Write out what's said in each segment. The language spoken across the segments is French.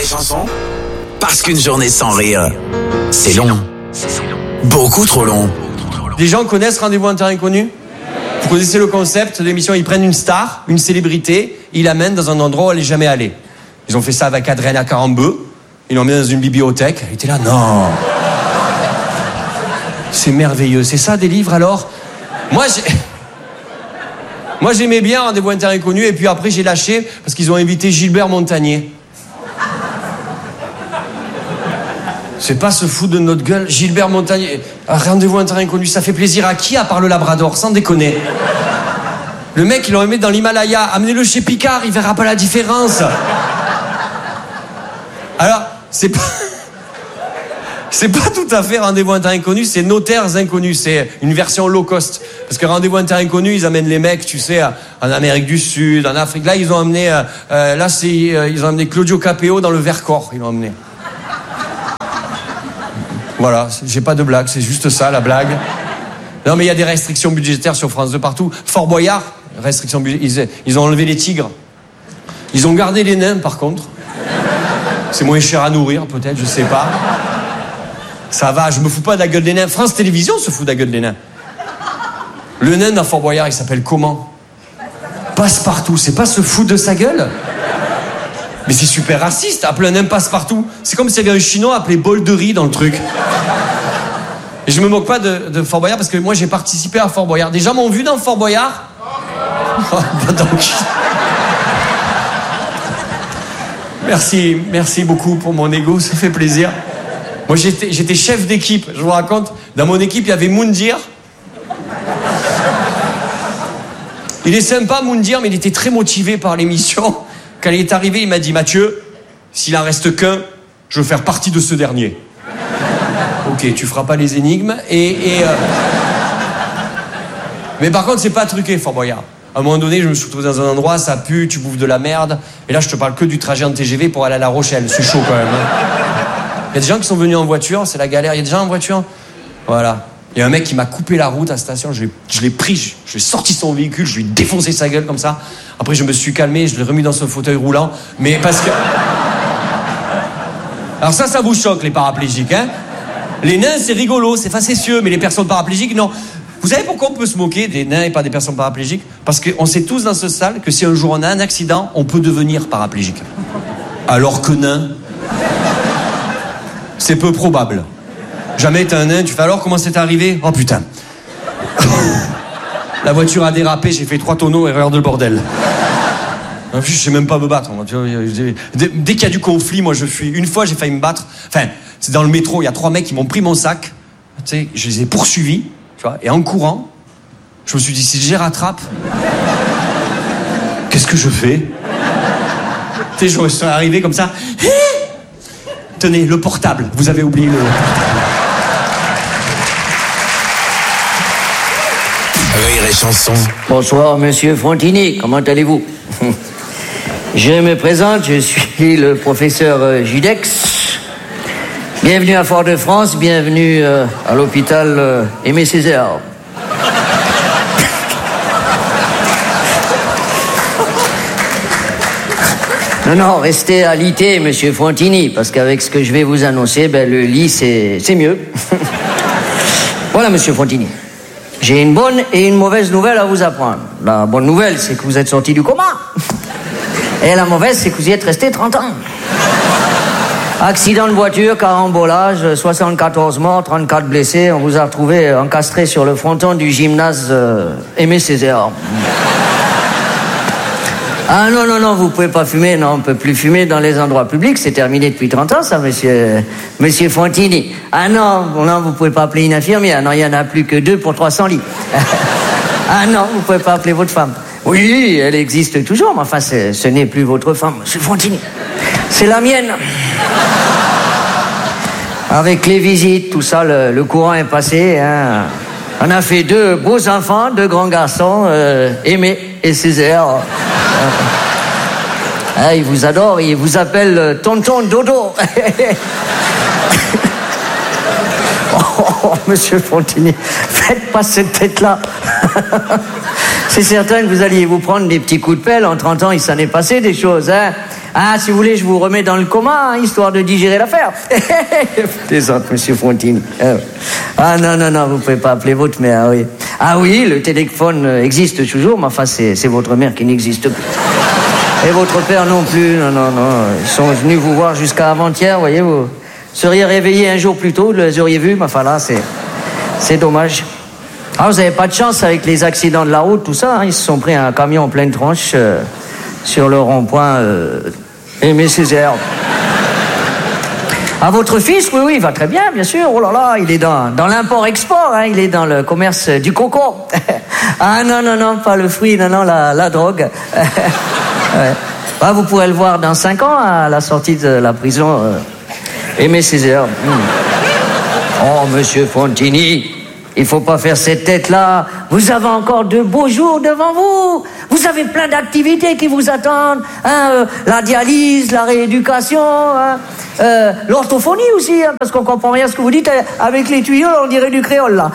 chansons, parce qu'une journée sans rire, c'est long. Beaucoup trop long. Les gens connaissent Rendez-vous en terrain inconnu ? Vous connaissez le concept de l'émission, ils prennent une star, une célébrité, ils l'amènent dans un endroit où elle n'est jamais allée. Ils ont fait ça avec Adriana Carambeu, ils l'ont mis dans une bibliothèque, elle était là, non. C'est merveilleux, c'est ça des livres alors ? Moi j'aimais bien Rendez-vous en terrain inconnu, et puis après j'ai lâché parce qu'ils ont invité Gilbert Montagnier. C'est pas se foutre de notre gueule, Gilbert Montagnier. Rendez-vous en terrain inconnu, ça fait plaisir à qui à part le Labrador, sans déconner. Le mec, ils l'ont mis dans l'Himalaya, amenez-le chez Picard, il verra pas la différence. Alors, c'est pas tout à fait Rendez-vous en terrain inconnu, c'est Notaires inconnus, c'est une version low cost. Parce que Rendez-vous en terrain inconnu, ils amènent les mecs, tu sais, en Amérique du Sud, en Afrique. Là, ils ont amené, ils ont amené Claudio Capéo dans le Vercors, ils l'ont amené. Voilà, j'ai pas de blague, c'est juste ça la blague. Non mais il y a des restrictions budgétaires sur France 2 partout. Fort Boyard, restrictions budgétaires, ils ont enlevé les tigres. Ils ont gardé les nains par contre. C'est moins cher à nourrir peut-être, je sais pas. Ça va, je me fous pas de la gueule des nains. France Télévisions se fout de la gueule des nains. Le nain dans Fort Boyard, il s'appelle comment ? Passe-partout, c'est pas se foutre de sa gueule ? Mais c'est super raciste, appeler un nain passe-partout. C'est comme s'il y avait un chinois appelé bol de riz dans le truc. Et je me moque pas de Fort Boyard parce que moi j'ai participé à Fort Boyard. Des gens m'ont vu dans Fort Boyard ? Oh, bah donc. Merci beaucoup pour mon ego, ça fait plaisir. Moi j'étais chef d'équipe, je vous raconte. Dans mon équipe il y avait Moundir. Il est sympa Moundir, mais il était très motivé par l'émission. Quand il est arrivé, il m'a dit « Mathieu, s'il en reste qu'un, je veux faire partie de ce dernier. » Ok, tu feras pas les énigmes. Mais par contre, c'est pas truqué, Fort Boyard. À un moment donné, je me suis retrouvé dans un endroit, ça pue, tu bouffes de la merde. Et là, je te parle que du trajet en TGV pour aller à La Rochelle. C'est chaud quand même. Il y a des gens qui sont venus en voiture, c'est la galère. Il y a des gens en voiture. Voilà. Il y a un mec qui m'a coupé la route à la station, je l'ai pris, je lui ai sorti son véhicule, je lui ai défoncé sa gueule comme ça. Après, je me suis calmé, je l'ai remis dans son fauteuil roulant. Mais parce que... Alors ça vous choque, les paraplégiques, hein ? Les nains, c'est rigolo, c'est facétieux, mais les personnes paraplégiques, non. Vous savez pourquoi on peut se moquer des nains et pas des personnes paraplégiques ? Parce qu'on sait tous dans ce salle que si un jour on a un accident, on peut devenir paraplégique. Alors que nain, c'est peu probable. Jamais t'es un nain, tu fais alors comment c'est arrivé ? Oh putain. La voiture a dérapé, j'ai fait 3 tonneaux et regarde le bordel. En plus, je sais même pas me battre. Dès qu'il y a du conflit, moi je fuis. Une fois, j'ai failli me battre. Enfin, c'est dans le métro, il y a 3 mecs qui m'ont pris mon sac. Tu sais, je les ai poursuivis, tu vois, et en courant, je me suis dit, si je les rattrape, qu'est-ce que je fais ? Tu sais, je suis arrivé comme ça. Tenez, le portable. Vous avez oublié le portable. Rire et chanson. Bonsoir, monsieur Frontini, comment allez-vous ? Je me présente, je suis le professeur Judex. Bienvenue à Fort-de-France, bienvenue à l'hôpital Aimé Césaire. Non, restez à l'IT, monsieur Frontini, parce qu'avec ce que je vais vous annoncer, le lit, c'est mieux. Voilà, monsieur Frontini. J'ai une bonne et une mauvaise nouvelle à vous apprendre. La bonne nouvelle, c'est que vous êtes sorti du coma. Et la mauvaise, c'est que vous y êtes resté 30 ans. Accident de voiture, carambolage, 74 morts, 34 blessés. On vous a retrouvé encastré sur le fronton du gymnase Aimé Césaire. Ah non, vous pouvez pas fumer, non, on peut plus fumer dans les endroits publics, c'est terminé depuis 30 ans, ça, monsieur Frontini. Ah non, vous pouvez pas appeler une infirmière, non, il y en a plus que 2 pour 300 lits. Ah non, vous pouvez pas appeler votre femme. Oui, elle existe toujours, mais enfin, ce n'est plus votre femme, monsieur Frontini. C'est la mienne. Avec les visites, tout ça, le courant est passé, hein. On a fait 2 beaux enfants, 2 grands garçons, Aimé et Césaire. Il vous adore, il vous appelle tonton Dodo. Oh, monsieur Frontini, faites pas cette tête-là. C'est certain que vous alliez vous prendre des petits coups de pelle. En 30 ans, il s'en est passé des choses, hein. Ah, si vous voulez, je vous remets dans le coma, hein, histoire de digérer l'affaire. Plaisante, monsieur Frontini. Ah non, vous pouvez pas appeler votre mère, oui. Ah oui, le téléphone existe toujours, mais enfin, c'est votre mère qui n'existe plus. Et votre père non plus, non. Ils sont venus vous voir jusqu'à avant-hier, voyez, vous seriez réveillé un jour plus tôt, vous les auriez vus, mais enfin là, c'est dommage. Ah, vous n'avez pas de chance avec les accidents de la route, tout ça, hein, ils se sont pris un camion en pleine tranche sur le rond-point Aimé Césaire. Ah, votre fils, oui, il va très bien, bien sûr. Oh là là, il est dans l'import-export, hein, il est dans le commerce du coco. Ah non, pas le fruit, non, la drogue. Ouais. Ah, vous pourrez le voir dans 5 ans, à la sortie de la prison Aimé Césaire. Oh, monsieur Frontini, il faut pas faire cette tête-là. Vous avez encore de beaux jours devant vous. Vous avez plein d'activités qui vous attendent. Hein, la dialyse, la rééducation, hein, l'orthophonie aussi, hein, parce qu'on comprend rien à ce que vous dites. Avec les tuyaux, on dirait du créole, là.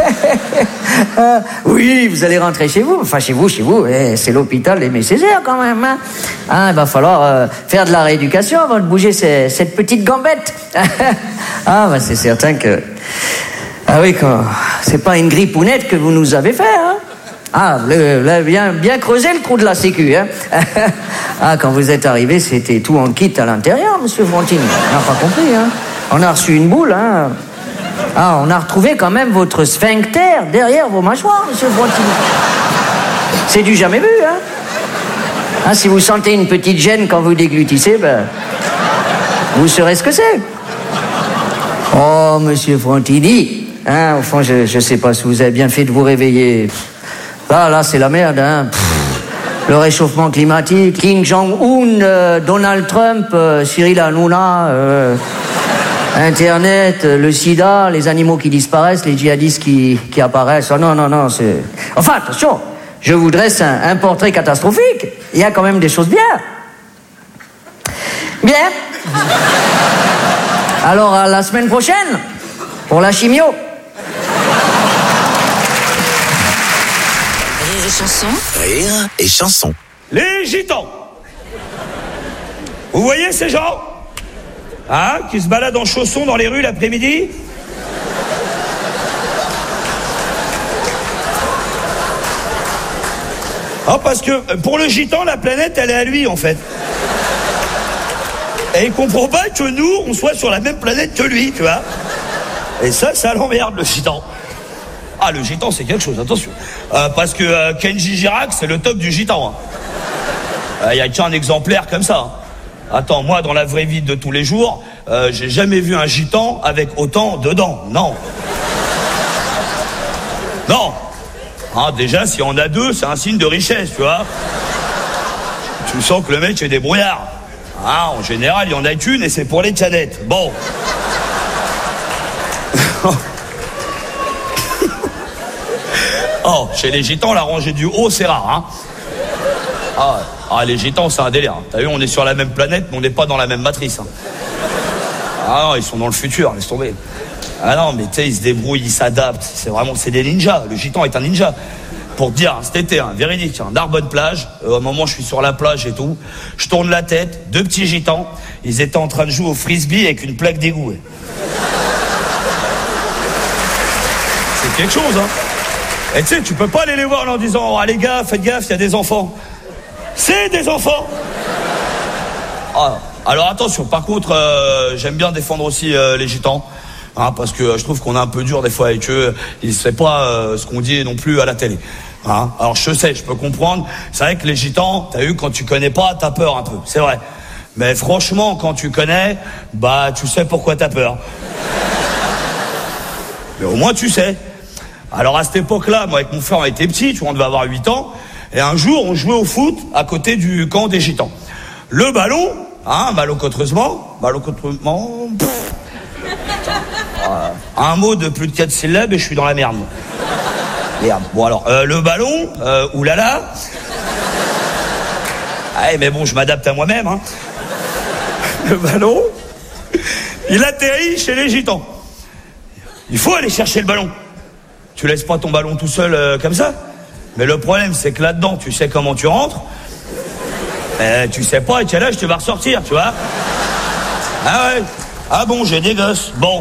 Oui, vous allez rentrer chez vous. Enfin, chez vous, c'est l'hôpital Aimé Césaire, quand même. Hein. Hein, il va falloir faire de la rééducation avant de bouger cette petite gambette. Ah, bah, c'est certain que... Ah oui, c'est pas une grippounette que vous nous avez fait, hein. Ah, vous avez bien creusé le trou de la sécu, hein. Ah, quand vous êtes arrivé, c'était tout en kit à l'intérieur, monsieur Frontini. On n'a pas compris, hein. On a reçu une boule, hein. Ah, on a retrouvé quand même votre sphincter derrière vos mâchoires, monsieur Frontini. C'est du jamais vu, hein. Ah, si vous sentez une petite gêne quand vous déglutissez, ben, vous saurez ce que c'est. Oh, monsieur Frontini. Hein, au fond, je sais pas si vous avez bien fait de vous réveiller. Là, c'est la merde, hein. Le réchauffement climatique, Kim Jong-un, Donald Trump, Cyril Hanouna, Internet, le sida, les animaux qui disparaissent, les djihadistes qui apparaissent. Oh, non, c'est... Enfin, attention, je vous dresse un portrait catastrophique. Il y a quand même des choses bien. Bien. Alors, à la semaine prochaine, pour la chimio. Rire et chanson. Rire et chanson. Les gitans. Vous voyez ces gens, hein, qui se baladent en chaussons dans les rues l'après-midi? Oh, parce que pour le gitan, la planète, elle est à lui, en fait. Et il comprend pas que nous, on soit sur la même planète que lui, tu vois. Et ça l'emmerde, le gitan. Ah, le gitan, c'est quelque chose, attention. Parce que Kenji Girac, c'est le top du gitan. Il y a qu'un exemplaire comme ça. Attends, moi, dans la vraie vie de tous les jours, j'ai jamais vu un gitan avec autant de dents. Non. Non. Hein, déjà, si on a 2, c'est un signe de richesse, tu vois. Tu sens que le mec est débrouillard. Ah, en général, il n'y en a qu'une et c'est pour les canettes. Bon. Oh, chez les gitans, la rangée du haut, c'est rare, hein. Ah, les gitans, c'est un délire. T'as vu, on est sur la même planète, mais on n'est pas dans la même matrice. Hein. Ah non, ils sont dans le futur, laisse tomber. Ah non, mais tu sais, ils se débrouillent, ils s'adaptent. C'est des ninjas. Le gitan est un ninja. Pour te dire, cet été, véridique, Narbonne plage, au moment je suis sur la plage et tout, je tourne la tête, 2 petits gitans, ils étaient en train de jouer au frisbee avec une plaque d'égout. C'est quelque chose, hein. Et tu sais, tu peux pas aller les voir en disant, ah les gars, faites gaffe, il y a des enfants. C'est des enfants. Ah, alors attention, par contre, j'aime bien défendre aussi les gitans. Hein, parce que je trouve qu'on est un peu dur des fois avec eux. Ils ne savent pas ce qu'on dit non plus à la télé. Hein, alors je sais, je peux comprendre. C'est vrai que les gitans, t'as vu, quand tu connais pas, t'as peur un peu. C'est vrai. Mais franchement, quand tu connais, bah tu sais pourquoi t'as peur. Mais au moins tu sais. Alors à cette époque-là, moi avec mon frère on était petits, tu vois, on devait avoir 8 ans. Et un jour, on jouait au foot à côté du camp des gitans. Le ballon, hein, malencontreusement, un mot de plus de 4 syllabes et je suis dans la merde. Merde. Bon alors, le ballon, oulala. Ah, mais bon, je m'adapte à moi-même. Hein. Le ballon, il atterrit chez les gitans. Il faut aller chercher le ballon. Tu laisses pas ton ballon tout seul comme ça. Mais le problème, c'est que là-dedans, tu sais comment tu rentres. Tu sais pas à quel âge tu vas ressortir, tu vois. Ah ouais. Ah bon, j'ai des gosses. Bon.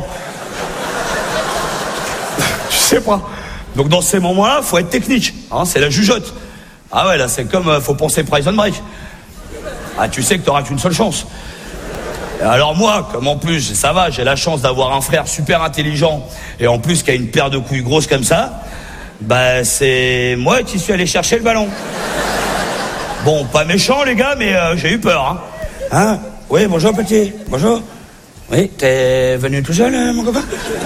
Je sais pas. Donc dans ces moments-là, faut être technique. Hein, c'est la jugeote. Ah ouais, là, c'est comme faut penser Prison Break. Ah, tu sais que t'auras qu'une seule chance. Et alors moi, comme en plus, ça va, j'ai la chance d'avoir un frère super intelligent et en plus qui a une paire de couilles grosses comme ça, bah c'est moi qui suis allé chercher le ballon. Bon, pas méchant les gars, mais j'ai eu peur. Hein, oui, bonjour petit. Bonjour. Oui, t'es venu tout seul, mon copain?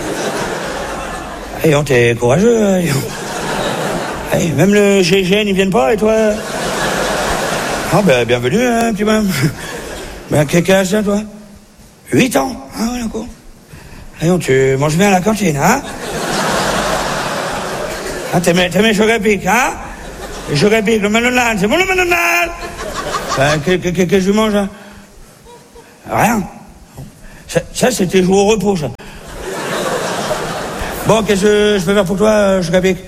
Hey, on t'es courageux. Hey, même le GIGN, ils viennent pas, et toi? Ah, ben, bienvenue, petit bonhomme. Ben, quel âge t'as, toi? 8 ans. Ah, ouais, d'accord. Hey, tu manges bien à la cantine, hein? Ah, t'aimes choc à pic, hein? Le choc à pic, le manonal, c'est bon le manonal? Qu'est-ce que je mange, hein? Rien. Ça, c'était jouer au repos, ça. Bon, qu'est-ce que je peux faire pour toi, choc à pic?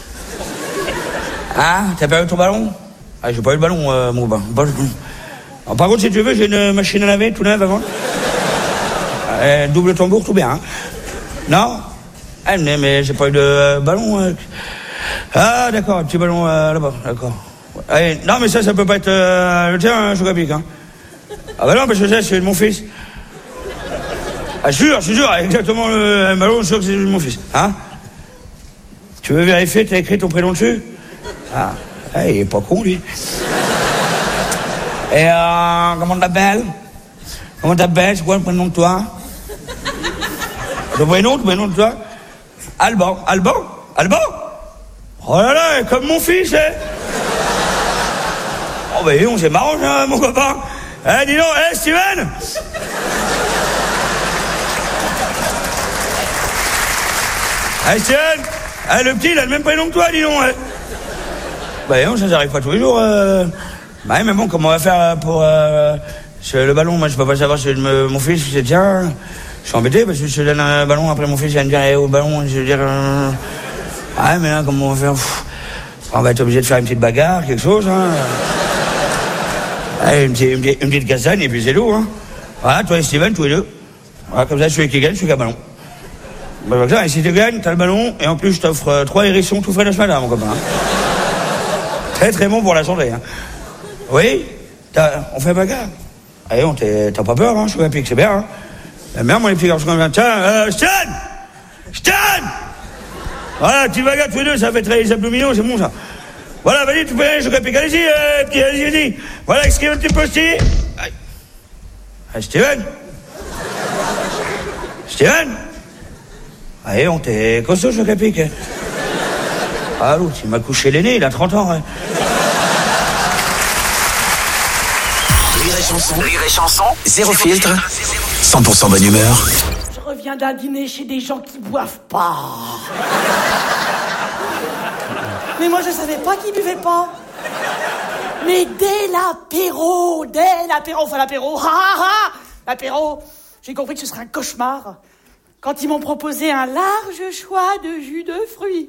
Ah, t'as perdu ton ballon? Ah, j'ai pas eu le ballon, mon copain. Alors, par contre, si tu veux, j'ai une machine à laver tout neuve avant. Double tambour, tout bien, hein? Non? Ah, mais j'ai pas eu de ballon. Ah, d'accord, un petit ballon là-bas, d'accord. Allez, non, mais ça peut pas être le tien, choc à pic, hein? Ah bah non, parce que ça, c'est de mon fils. Ah, je suis sûr, exactement le ballon, je suis sûr que c'est de mon fils, hein? Tu veux vérifier, t'as écrit ton prénom dessus? Ah, il est pas con, lui. Et comment t'appelles? Comment t'appelles? C'est quoi le prénom de toi? Le prénom de toi? Alban. Oh là là, comme mon fils, hein? Oh, ben, c'est marrant, ça, mon copain. Eh, dis donc, Steven! Steven! Le petit, il a le même prénom que toi, dis donc, hein? Bah non, ça n'arrive pas tous les jours. Bah mais bon, comment on va faire pour le ballon? Moi, je peux pas savoir si mon fils, c'est tiens. Je suis embêté parce que je te donne un ballon, après mon fils vient me dire au ballon, je vais dire... Ah mais là, comment on va faire? On va être obligé de faire une petite bagarre, quelque chose, hein. Allez, une petite castagne et puis c'est tout, hein. Voilà, toi et Steven, tous les deux. Voilà, comme ça, celui qui gagne, celui qui a le ballon. Bah, comme ça, et si tu gagnes, t'as le ballon, et en plus, je t'offre 3 hérissons tout frais de ce matin, mon copain. Très très bon pour la santé, hein. Oui? On fait bagarre? Allez, t'as pas peur, hein, je suis un pic, c'est bien, hein. Merde, moi, les petits garçons comme ça. Tiens, Stan! Voilà, petit bagarre tous les deux, ça fait très les abdominaux, c'est bon, ça. Voilà, vas-y, tu peux aller, je suis un pic, allez-y, petit, allez-y. Voilà, excuse un petit peu aussi. Steven? Allez, on t'est costaud, je suis un pic. Ah, l'autre, il m'a couché l'aîné, il a 30 ans, hein. Rire et chanson, zéro filtre, 100% bonne humeur. Je reviens d'un dîner chez des gens qui boivent pas. Mais moi, je savais pas qu'ils buvaient pas. Mais dès l'apéro, l'apéro, j'ai compris que ce serait un cauchemar. Quand ils m'ont proposé un large choix de jus de fruits.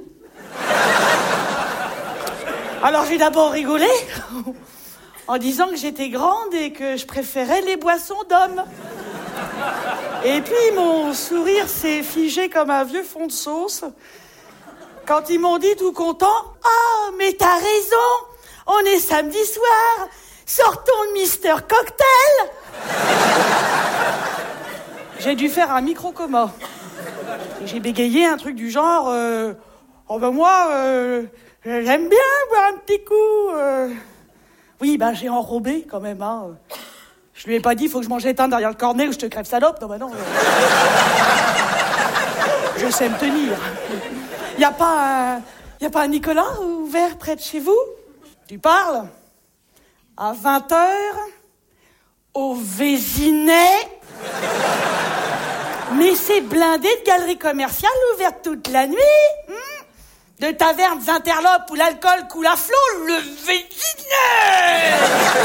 Alors j'ai d'abord rigolé en disant que j'étais grande et que je préférais les boissons d'hommes. Et puis mon sourire s'est figé comme un vieux fond de sauce quand ils m'ont dit tout content: « Oh, mais t'as raison, on est samedi soir, sortons le Mister Cocktail !» J'ai dû faire un micro-coma. Et j'ai bégayé un truc du genre oh ben moi, j'aime bien boire un petit coup. Oui, ben j'ai enrobé quand même, hein. Je lui ai pas dit, faut que je mange l'étain derrière le cornet ou je te crève salope. Non, ben non. Je sais me tenir. Y a pas un Nicolas ouvert près de chez vous? Tu parles? À 20h, au Vésinet. Mais c'est blindé de galeries commerciales ouvertes toute la nuit. De tavernes interlopes où l'alcool coule à flot, le Vésinet.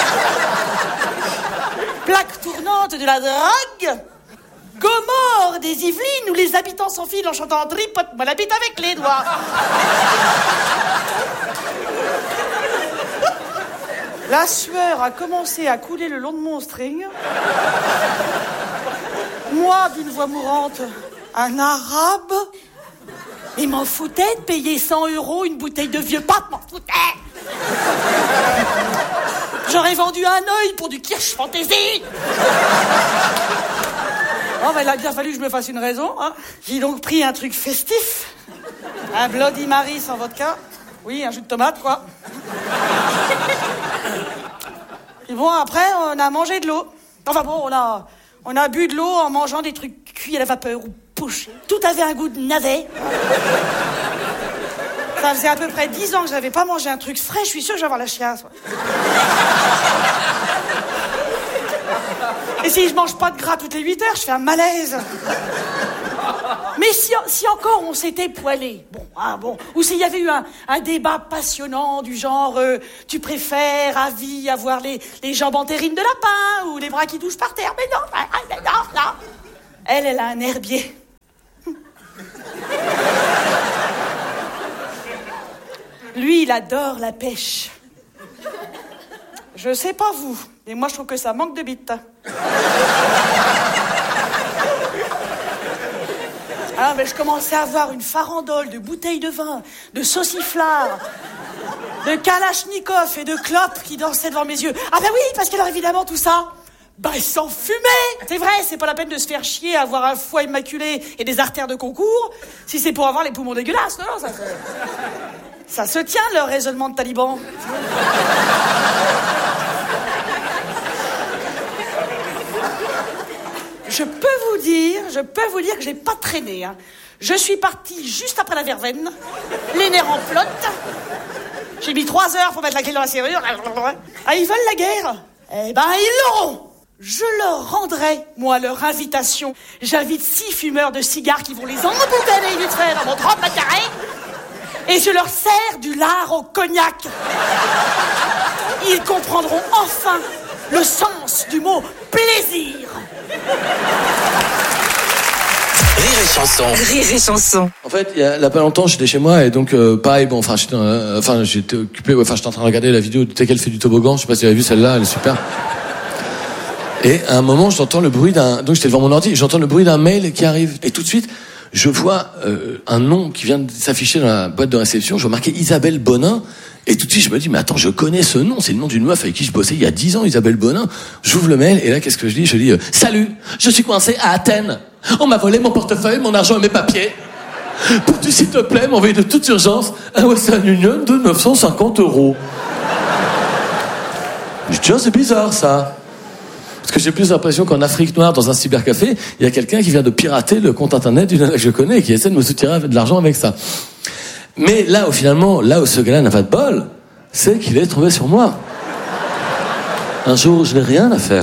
Plaque tournante de la drague. Gomorre des Yvelines où les habitants s'enfilent en chantant tripote-moi la bite avec les doigts. La sueur a commencé à couler le long de mon string. Moi, d'une voix mourante, un arabe. Il m'en foutait de payer 100 € une bouteille de vieux pape, m'en foutait. J'aurais vendu un œil pour du Kirsch Fantasy. Oh, ben, il a bien fallu que je me fasse une raison, hein. J'ai donc pris un truc festif. Un Bloody Mary sans vodka. Oui, un jus de tomate, quoi. Et bon, après, on a mangé de l'eau. Enfin bon, on a bu de l'eau en mangeant des trucs cuits à la vapeur ou pochés. Tout avait un goût de navet. Ça faisait à peu près 10 ans que je n'avais pas mangé un truc frais. Je suis sûre que je vais avoir la chiasse. Ouais. Et si je mange pas de gras toutes les 8 heures, je fais un malaise. Mais si encore on s'était poilé, bon, ou s'il y avait eu un débat passionnant du genre tu préfères à vie avoir les jambes en terrine de lapin ou les bras qui touchent par terre, mais non. Elle a un herbier. Lui, il adore la pêche. Je sais pas vous, mais moi je trouve que ça manque de bite. Ah, mais je commençais à avoir une farandole de bouteilles de vin, de sauciflard, de kalachnikov et de clopes qui dansaient devant mes yeux. Ah ben oui, parce qu'alors évidemment tout ça, sans fumer. C'est vrai, c'est pas la peine de se faire chier à avoir un foie immaculé et des artères de concours, si c'est pour avoir les poumons dégueulasses. Non, ça se tient, le raisonnement de taliban. Je peux vous dire que j'ai pas traîné, hein. Je suis partie juste après la verveine, les nerfs en flotte. J'ai mis 3 heures pour mettre la clé dans la serrure. Ah, ils veulent la guerre? Eh ben, ils l'auront. Je leur rendrai, moi, leur invitation. J'invite 6 fumeurs de cigares qui vont les emboucaner vite fait dans mon 30 mètres carrés. Et je leur sers du lard au cognac. Ils comprendront enfin le sens du mot plaisir. Rire et chanson. En fait, il y a pas longtemps, j'étais chez moi et donc pareil, bon, j'étais occupé, j'étais en train de regarder la vidéo de T'es qu'elle fait du toboggan. Je sais pas si vous avez vu celle-là, elle est super. Et à un moment, j'entends le bruit donc j'étais devant mon ordi, j'entends le bruit d'un mail qui arrive et tout de suite, je vois un nom qui vient de s'afficher dans la boîte de réception. Je vois marqué Isabelle Bonin. Et tout de suite, je me dis, mais attends, je connais ce nom. C'est le nom d'une meuf avec qui je bossais il y a 10 ans, Isabelle Bonin. J'ouvre le mail, et là, qu'est-ce que je dis? Je dis, salut, je suis coincé à Athènes. On m'a volé mon portefeuille, mon argent et mes papiers. Peux-tu, s'il te plaît, m'envoyer de toute urgence un Western Union de 950 €? Je dis, tiens, c'est bizarre, ça. Parce que j'ai plus l'impression qu'en Afrique noire, dans un cybercafé, il y a quelqu'un qui vient de pirater le compte internet d'une nana que je connais et qui essaie de me soutirer de l'argent avec ça. Mais là où ce gars-là n'a pas de bol, c'est qu'il est tombé sur moi. Un jour, je n'ai rien à faire.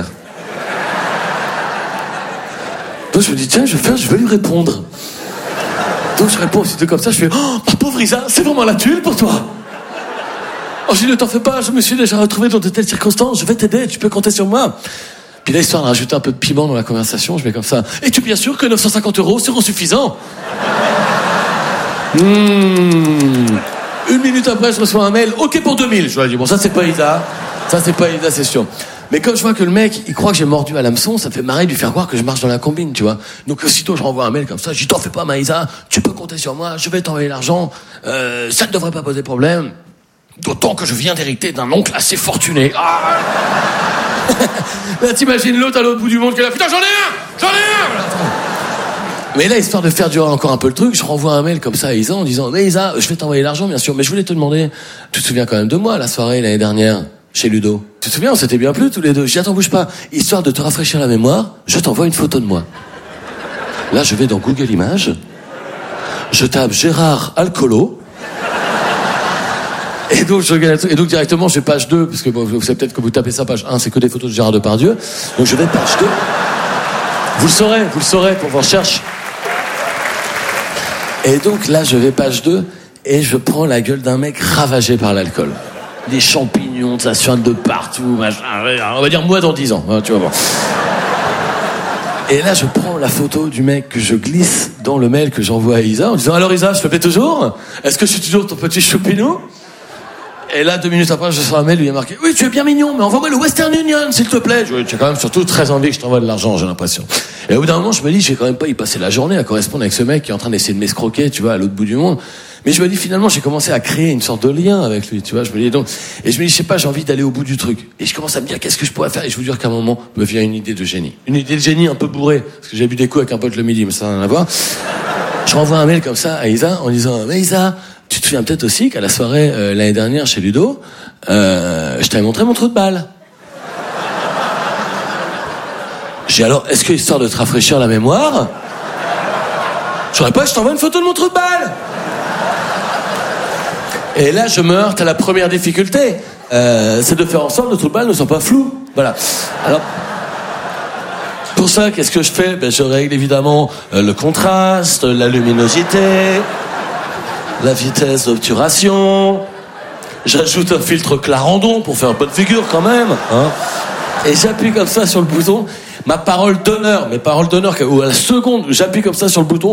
Donc je me dis, tiens, je vais lui répondre. Donc je réponds, c'était comme ça, je fais, oh, ma pauvre Isa, c'est vraiment la tuile pour toi. Oh, je dis, ne t'en fais pas, je me suis déjà retrouvé dans de telles circonstances, je vais t'aider, tu peux compter sur moi. Puis là, histoire de rajouter un peu de piment dans la conversation, je mets comme ça, es-tu bien sûr que 950 € seront suffisants? 1 minute après, je reçois un mail, ok pour 2000. Je lui ai dit, bon, ça c'est pas Isa, c'est sûr. Mais comme je vois que le mec, il croit que j'ai mordu à l'hameçon, ça me fait marrer de lui faire croire que je marche dans la combine, tu vois. Donc aussitôt, je renvoie un mail comme ça, je dis, t'en fais pas, Maïsa, tu peux compter sur moi, je vais t'envoyer l'argent, ça ne devrait pas poser problème. D'autant que je viens d'hériter d'un oncle assez fortuné. Ah. Là, t'imagines l'autre à l'autre bout du monde qui est là, putain, j'en ai un. Mais là, histoire de faire durer encore un peu le truc, je renvoie un mail comme ça à Isa en disant, mais Isa, je vais t'envoyer l'argent, bien sûr, mais je voulais te demander, tu te souviens quand même de moi, la soirée l'année dernière, chez Ludo? Tu te souviens, on s'était bien plu tous les deux. Je dis, attends, bouge pas. Histoire de te rafraîchir la mémoire, je t'envoie une photo de moi. Là, je vais dans Google Images, je tape Gérard Alcolo, et donc directement, je vais page 2, parce que bon, vous savez peut-être que vous tapez ça, page 1, c'est que des photos de Gérard Depardieu. Donc je vais page 2. Vous le saurez pour vos recherches. Et donc là, je vais page 2 et je prends la gueule d'un mec ravagé par l'alcool. Des champignons, ça suinte de partout, machin. On va dire moi dans 10 ans, hein, tu vas voir. Et là, je prends la photo du mec que je glisse dans le mail que j'envoie à Isa en disant, alors Isa, je te plais toujours? Est-ce que je suis toujours ton petit choupinou? Et là, 2 minutes après, je reçois un mail où il y a marqué « Oui, tu es bien mignon, mais envoie-moi le Western Union, s'il te plaît. » Tu as quand même surtout très envie que je t'envoie de l'argent, j'ai l'impression. Et au bout d'un moment, je me dis, je vais quand même pas y passer la journée à correspondre avec ce mec qui est en train d'essayer de m'escroquer, tu vois, à l'autre bout du monde. Mais je me dis, finalement, j'ai commencé à créer une sorte de lien avec lui, tu vois. Je me dis donc, et je me dis, je sais pas, j'ai envie d'aller au bout du truc. Et je commence à me dire, qu'est-ce que je pourrais faire? Et je vous jure qu'à un moment, me vient une idée de génie. Une idée de génie un peu bourrée. Parce que j'ai bu des coups avec un pote le midi, mais ça n'a rien à voir. Je renvoie un mail comme ça à Isa, en disant, mais Isa, tu te souviens peut-être aussi qu'à la soirée, l'année dernière, chez Ludo, je t'avais montré mon trou de balle. J'ai alors, est-ce que histoire de te rafraîchir la mémoire, je saurais pas, je t'envoie une photo de mon trou de balle. Et là, je me heurte à la première difficulté. C'est de faire en sorte que le trou de balle ne soit pas flou. Voilà. Alors, pour ça, qu'est-ce que je fais? Ben, je règle évidemment le contraste, la luminosité, la vitesse d'obturation. J'ajoute un filtre Clarendon pour faire bonne figure quand même. Hein. Et j'appuie comme ça sur le bouton. Mes paroles d'honneur, où à la seconde, j'appuie comme ça sur le bouton,